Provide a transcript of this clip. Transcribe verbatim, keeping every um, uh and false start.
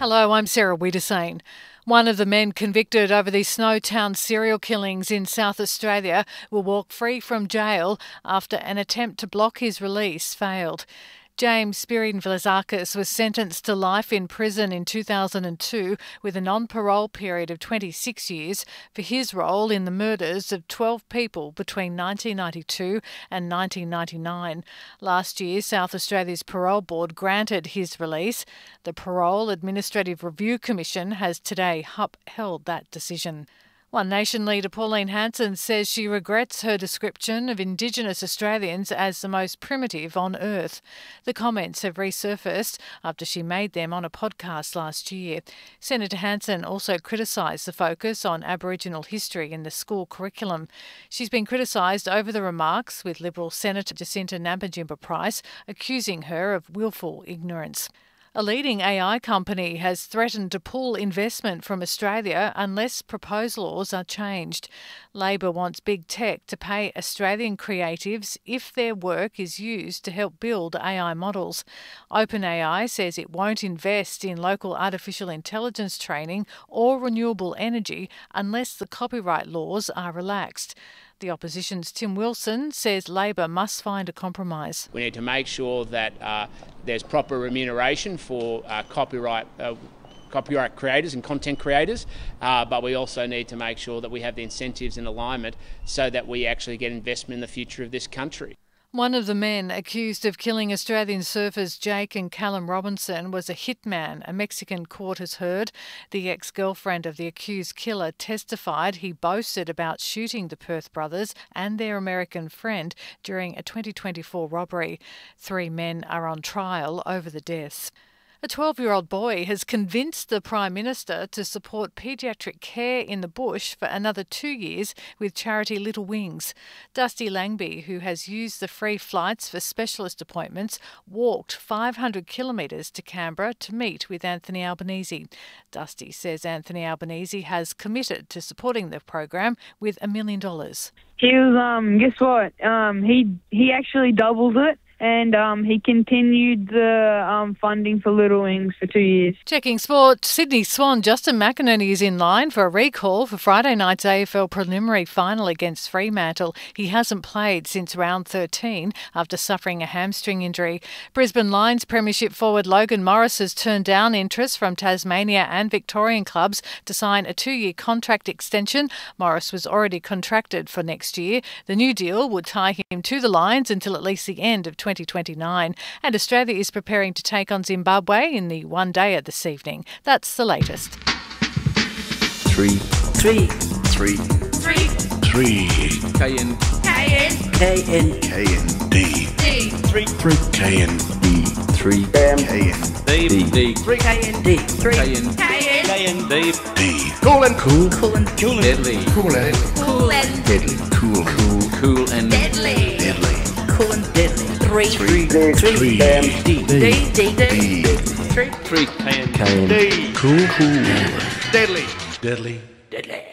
Hello, I'm Sarah Wiedersane. One of the men convicted over the Snowtown serial killings in South Australia will walk free from jail after an attempt to block his release failed. James Spiridon-Vlasakis was sentenced to life in prison in two thousand two with a non-parole period of twenty-six years for his role in the murders of twelve people between nineteen ninety-two and nineteen ninety-nine. Last year, South Australia's Parole Board granted his release. The Parole Administrative Review Commission has today upheld that decision. One Nation leader Pauline Hanson says she regrets her description of Indigenous Australians as the most primitive on Earth. The comments have resurfaced after she made them on a podcast last year. Senator Hanson also criticised the focus on Aboriginal history in the school curriculum. She's been criticised over the remarks, with Liberal Senator Jacinta Nampijinpa-Price accusing her of willful ignorance. A leading A I company has threatened to pull investment from Australia unless proposed laws are changed. Labor wants big tech to pay Australian creatives if their work is used to help build A I models. OpenAI says it won't invest in local artificial intelligence training or renewable energy unless the copyright laws are relaxed. The opposition's Tim Wilson says Labor must find a compromise. We need to make sure that uh, there's proper remuneration for uh, copyright uh, copyright creators and content creators, uh, but we also need to make sure that we have the incentives in alignment so that we actually get investment in the future of this country. One of the men accused of killing Australian surfers Jake and Callum Robinson was a hitman, a Mexican court has heard. The ex-girlfriend of the accused killer testified he boasted about shooting the Perth brothers and their American friend during a twenty twenty-four robbery. Three men are on trial over the deaths. A twelve-year-old boy has convinced the Prime Minister to support paediatric care in the bush for another two years with charity Little Wings. Dusty Langby, who has used the free flights for specialist appointments, walked five hundred kilometres to Canberra to meet with Anthony Albanese. Dusty says Anthony Albanese has committed to supporting the program with a million dollars. He was, um, guess what? Um, he he actually doubled it. And um, he continued the um, funding for Little Wings for two years. Checking sport, Sydney Swan Justin McInerney is in line for a recall for Friday night's A F L preliminary final against Fremantle. He hasn't played since round thirteen after suffering a hamstring injury. Brisbane Lions Premiership forward Logan Morris has turned down interest from Tasmania and Victorian clubs to sign a two-year contract extension. Morris was already contracted for next year. The new deal would tie him to the Lions until at least the end of twenty twenty-nine, and Australia is preparing to take on Zimbabwe in the one-dayer this evening. That's the latest. Three. Three. Three. Three. Three. K N. K N. K N. K N. D. D. Three. Three. K N. D. Three. K N. D. D. D. Three. K N. D. Three. K N. K N. K N. D. D. Cool and cool. Cool and cool. Deadly. Cool and Cool and deadly. Cool. Cool. Cool and Deadly. Deadly. Cool and deadly. Three. Three. Three. Three. D. D. D. D. D. Three. Three. K N. K N. D. Cool. Cool. Deadly. Deadly. Deadly.